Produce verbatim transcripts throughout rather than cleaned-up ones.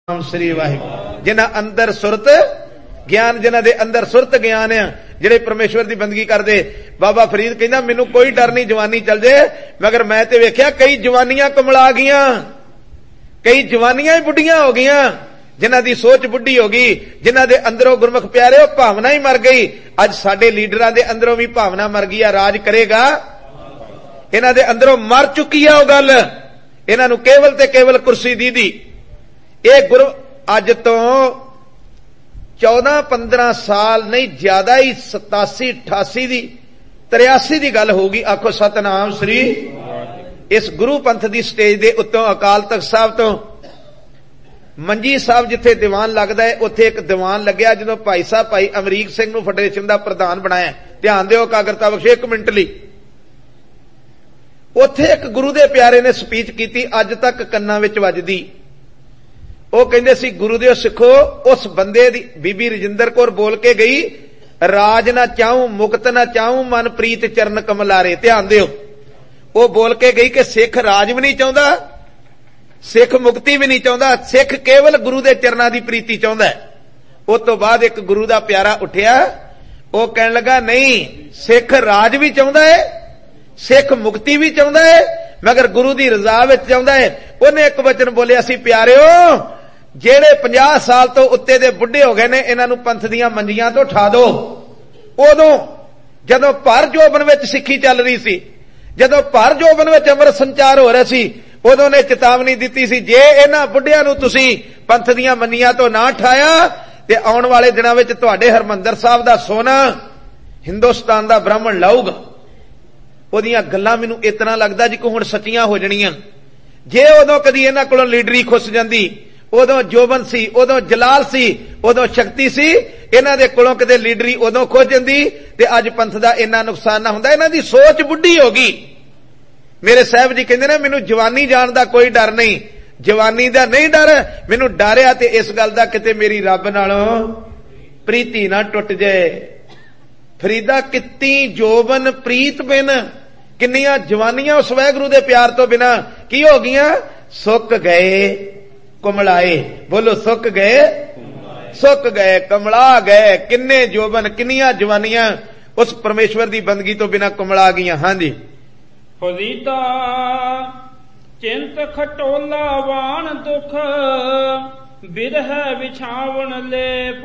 श्री वाहिगुरू। जिन्हां अंदर सुरत ज्ञान, जिन्हां दे अंदर सुरत ज्ञान है, जिहड़े परमेश्वर दी बंदगी करदे। बाबा फरीद कहंदा मैनू कोई डर नहीं जवानी चल जाए, मगर मैं ते वेख्या कई जवानियां कमला गईयां, कई जवानियां ही बुढ़ियां हो गईयां, जिन्हां दी सोच बुढ़ी हो गई, जिन्हां दे अंदरों गुरमुख प्यारे भावना ही मर गई। अज साडे लीडरां दे अंदरों भी भावना मर गई है। राज करेगा, इन्हां दे अंदरों मर चुकी है वो गल। इन्हां नूं केवल ते केवल कुर्सी दी दी। ये गुरु अज तो चौदह पंद्रह साल नहीं ज्यादा ही सतासी अठासी दी तिरासी दी गल होगी। आखो सतनाम श्री। इस गुरु पंथ दी स्टेज दे उत्तों अकाल तख्त साहब तो मंजी साहब जिथे दीवान लगदा है, उत्थे एक दीवान लग्या जदों भाई साहब भाई अमरीक सिंह नूं फेडरेशन दा प्रधान बनाया। ध्यान दिओ कागरता बख्शो एक मिनट लई। उत्थे एक गुरु दे प्यारे ने स्पीच कीती, अज तक कन्नां विच वजदी। ਉਹ ਕਹਿੰਦੇ ਸੀ गुरु देव सिखो, उस बंदे दी बीबी रजिंदर कौर बोल के गई, राज ना चाहूं मुक्त ना चाहूं मन प्रीत चरण कमलारे। ध्यान दिओ, वो बोल के गई कि सिख राज भी नहीं चाहता, सिख मुक्ति भी नहीं चाहता, सिख केवल गुरु दे चरणां दी प्रीति चाहता है। उस तो बाद एक गुरु दा प्यारा उठिया, वो कहने लगा नहीं, सिख राज भी चाहता है, सिख मुक्ति भी चाहता है, मगर गुरु दी रजा विच चाहता है। उन्हें एक वचन बोलिया सी, प्यारिओ ਜਿਹੜੇ ਪੰਜਾਹ ਸਾਲ ਤੋਂ ਉੱਤੇ ਦੇ ਬੁੱਢੇ ਹੋ ਗਏ ਨੇ, ਇਹਨਾਂ ਨੂੰ ਪੰਥ ਦੀਆਂ ਮੰਜੀਆਂ ਤੋਂ ਉਠਾ ਦਿਓ। ਉਦੋਂ ਜਦੋਂ ਭਰ ਜੋਬਨ ਵਿੱਚ ਸਿੱਖੀ ਚੱਲ ਰਹੀ ਸੀ, ਜਦੋਂ ਭਰ ਜੋਬਨ ਵਿੱਚ ਅੰਮ੍ਰਿਤ ਸੰਚਾਰ ਹੋ ਰਿਹਾ ਸੀ, ਉਦੋਂ ਨੇ ਚੇਤਾਵਨੀ ਦਿੱਤੀ ਸੀ, ਜੇ ਇਹਨਾਂ ਬੁੱਢਿਆਂ ਨੂੰ ਤੁਸੀਂ ਪੰਥ ਦੀਆਂ ਮੰਜੀਆਂ ਤੋਂ ਨਾ ਉਠਾਇਆ ਤੇ ਆਉਣ ਵਾਲੇ ਦਿਨਾਂ ਵਿੱਚ ਤੁਹਾਡੇ ਹਰਮੰਦਰ ਸਾਹਿਬ ਦਾ ਸੋਨਾ ਹਿੰਦੁਸਤਾਨ ਦਾ ਬ੍ਰਾਹਮਣ ਲਾਊਗਾ। ਉਹਦੀਆਂ ਗੱਲਾਂ ਮੈਨੂੰ ਇਤਨਾ ਲੱਗਦਾ ਜੀ ਕਿ ਹੁਣ ਸੱਚੀਆਂ ਹੋ ਜਾਣੀਆਂ। ਜੇ ਉਦੋਂ ਕਦੀ ਇਹਨਾਂ ਕੋਲੋਂ ਲੀਡਰੀ ਖੁੱਸ ਜਾਂਦੀ, उदों जोबन सी, उदों जलाल सी, उदों शक्ति सी, इन्हां दे कोलों किते लीडरी उदों खो जांदी ते अज पंथ दा इन्ना नुकसान ना हुंदा। इन्हां दी सोच बुढ़ी होगी। मेरे साहब जी कहंदे ने मैनूं जवानी जाण दा कोई डर नहीं, जवानी दा नहीं डर, मैनूं डर आ ते इस गल दा किते मेरी रब नालों प्रीति ना टुट जाए। फरीदा कित्ती जोबन प्रीत बिन, किन्नियां जवानियां उस वाहिगुरू दे प्यार तो बिना की हो गईयां, सुक गए कुमलाए। बोलो सुक गए, सुक गए कमला गए। किन्ने जोबन किन्नियां जवानियां उस परमेश्वर दी बंदगी तो बिना कुमला गईयां। हां जी। फरीदा चिंत खटोला वाण दुख बिरह विछावन लेप।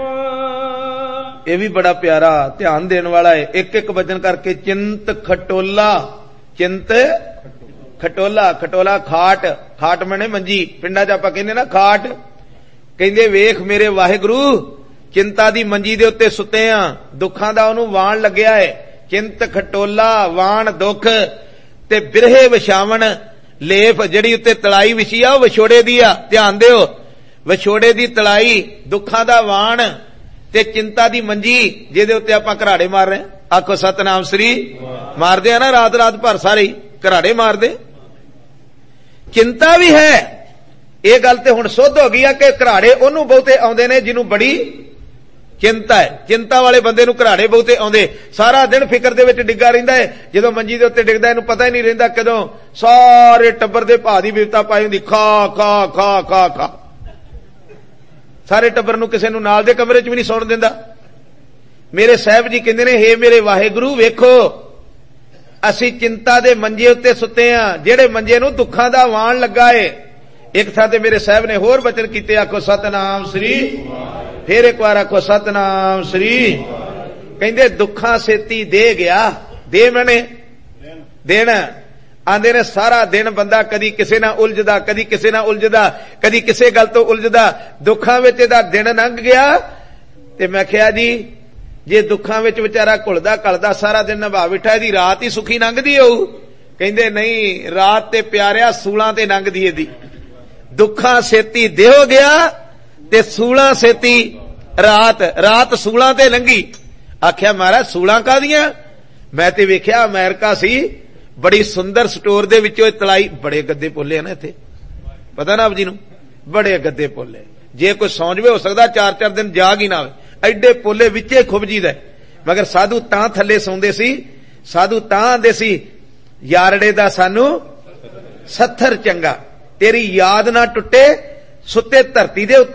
ये भी बड़ा प्यारा ध्यान देने वाला है। एक एक वचन करके चिंत खटोला, चिंत खटोला, खटोला खाट, खाट मने मंजी, पिंडा च आपां कहंदे ना खाट। कहंदे वेख मेरे वाहिगुरू चिंता दी मंजी दे उत्ते सुते आ, दुखां दा ओनू वाण लगया है। चिंत खटोला वाण दुख ते बिरहे विछावण लेफ, जड़ी उत्ते तलाई विछी आ विछोड़े दी आ। ध्यान दिओ, विछोड़े दी तलाई, दुखां दा वाण ते चिंता दी मंजी जिहदे उत्ते आपां घराड़े मार रहे। आखो सतनाम श्री। मारदे आ ना रात रात भर सारे घराड़े मारदे। चिंता भी है, ये गल ते हुण सुध हो गई है कि घराड़े ओनू बहुते आउंदे ने जिन्हों बड़ी चिंता है। चिंता वाले बंदे नूं घराड़े बहुते आउंदे। सारा दिन फिकर दे विच डिग्गा रहिंदा है, जदों मंजी दे उत्ते डिगदा इहनूं पता ही नहीं रहिंदा कदों सारे टब्बर दे भाअ दी बिपता पाई हुंदी। खा खा खा खा खा सारे टब्बर नूं किसे नूं नाल दे कमरे च भी नहीं सौण दिंदा। मेरे साहब जी कहंदे ने, हे मेरे वाहिगुरू वेखो असी चिंता दे मंजे उत्ते सुते आ, जेड़े मंजे नूं दुखां दा वाण लगा है। एक थां ते मेरे साहब ने होर वचन कीते, आखो सतनाम श्री। फिर एक बार आखो सतनाम श्री। कहंदे दुखां सेती दे गया, दे मने देण। आंदे ने सारा दिन बंदा कदी किसे ना उलझदा, कदी किसे ना उलझदा, कदी किसे गल तो उलझदा, दुखां विच इहदा दिन लंघ गया। ते मैं आखिया जी जे दुखां विच विचारा घुलदा घलदा सारा दिन निभा बैठा, इहदी रात ही सुखी लंघदी होऊ। कहंदे नहीं, रात ते प्यारिया सूलां ते लंघदी इहदी। दुखां सेती देहो गया ते सूलां सेती रात, रात सूलां ते लंघी। आख्या महाराज सूलां कादियां? मैं ते वेख्या अमेरिका सी, बड़ी सुंदर स्टोर दे विचों तलाई, बड़े गद्दे पोले ने इत्थे, पता ना आप जी नूं, बड़े गद्दे पोले। जे कोई सौ जवे हो सकदा चार चार दिन जाग ही ना आवे, एडे पोले विचे खुबजीदा। मगर साधु तां थल्ले सौंदे सी, साधु तां आंदे सी यारड़े दा सानू सत्थर चंगा, तेरी याद ना टुटे, सुते धरती दे